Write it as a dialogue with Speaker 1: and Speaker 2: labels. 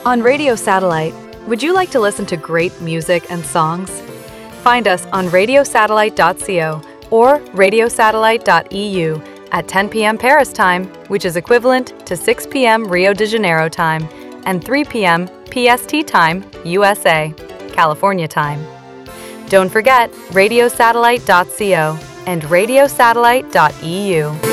Speaker 1: On Radio Satellite, would you like to listen to great music and songs? Find us on radiosatellite.co or radiosatellite.eu at 10 p.m. Paris time, which is equivalent to 6 p.m. Rio de Janeiro time and 3 p.m. PST time, USA, California time. Don't forget radiosatellite.co and radiosatellite.eu.